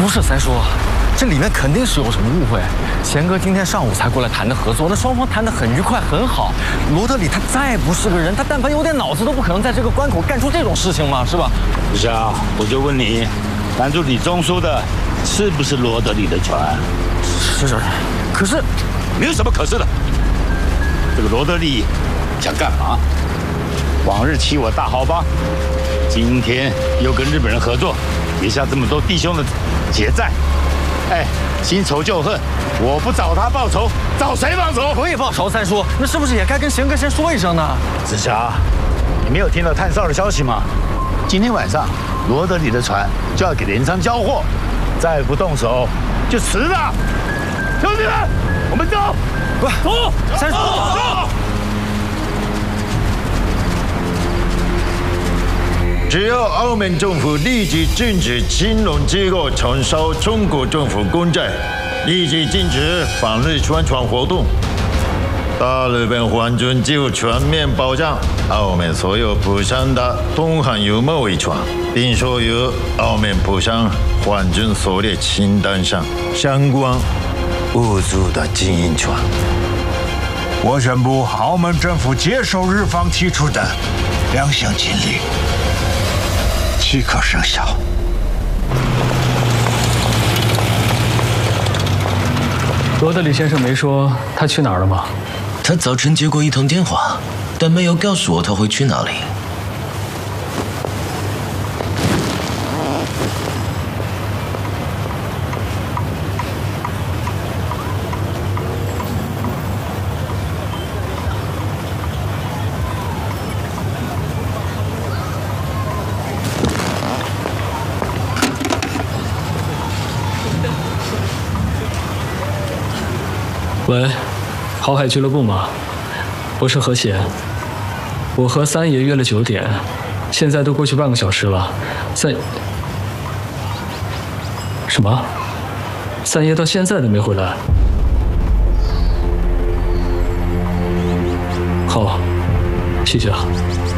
不是三叔，这里面肯定是有什么误会。贤哥今天上午才过来谈的合作，那双方谈得很愉快，很好。罗德里他再不是个人，他但凡有点脑子，都不可能在这个关口干出这种事情嘛，是吧？ 不是啊，我就问你，拦住李钟书的是不是罗德里的船？ 是，可是没有什么可是的。这个罗德里想干嘛？往日欺我大豪帮，今天又跟日本人合作，结下这么多弟兄的血债。哎，新仇旧恨，我不找他报仇，找谁报仇？ 可以报仇，三叔，那是不是也该跟贤哥先说一声呢？ 紫霞，你没有听到探哨的消息吗？今天晚上罗德里的船就要给镰仓交货，再不动手就迟了。兄弟们，我们走！走， 三叔， 走！ 只要澳门政府立即禁止金融机构承收中国政府公债，立即禁止反日宣传活动，大日本皇军就全面保障澳门所有浦项的东航油贸易船，并所有澳门浦项皇军所列清单上相关物资的经营权。 我宣布，澳门政府接受日方提出的两项禁令，即刻生效。 罗德里先生没说他去哪儿了吗？ 他早晨接过一通电话，但没有告诉我他会去哪里。 喂，豪海俱乐部吗？我是何贤，我和三爷约了9点，现在都过去半个小时了。什么？三爷到现在都没回来？好，谢谢啊。